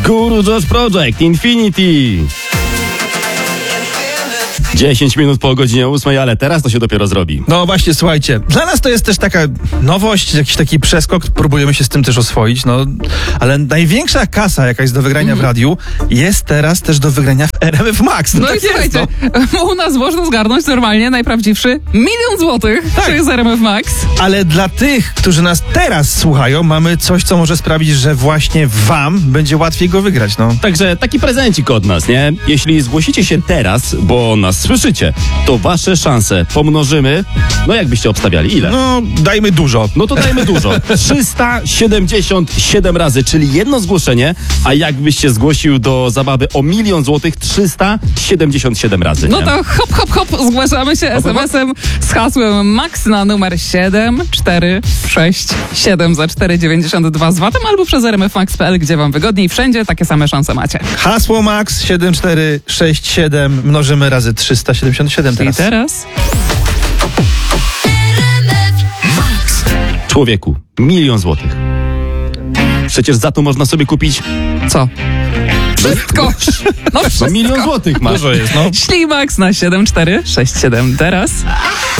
Guru Josh Project, Infinity. 10 minut po godzinie 8, ale teraz to się dopiero zrobi. No właśnie, słuchajcie, dla nas to jest też taka nowość, jakiś taki przeskok, próbujemy się z tym też oswoić, no, ale największa kasa, jaka jest do wygrania w radiu, jest teraz też do wygrania w RMF Max. No i słuchajcie, u nas można zgarnąć normalnie najprawdziwszy 1 000 000 złotych, to jest RMF Max. Ale dla tych, którzy nas teraz słuchają, mamy coś, co może sprawić, że właśnie wam będzie łatwiej go wygrać, no. Także taki prezencik od nas, nie? Jeśli zgłosicie się teraz, bo nas słyszycie, to wasze szanse pomnożymy, no jakbyście obstawiali, ile? No, dajmy dużo. No to dajmy dużo. 377 razy, czyli jedno zgłoszenie, a jakbyście zgłosił do zabawy o 1 000 000 złotych 377 razy. No nie? to hop, hop, hop, zgłaszamy się SMS-em z hasłem MAX na numer 7467 za 4,92 z VAT-em albo przez rmfmax.pl, gdzie wam wygodniej. Wszędzie takie same szanse macie. Hasło Max 7467 mnożymy razy 377 teraz. I teraz... Człowieku, 1 000 000 złotych. Przecież za to można sobie kupić Co? Wszystko! No no, wszystko! 1 000 000 złotych masz. Dużo jest, no. Ślimax na 7467 teraz.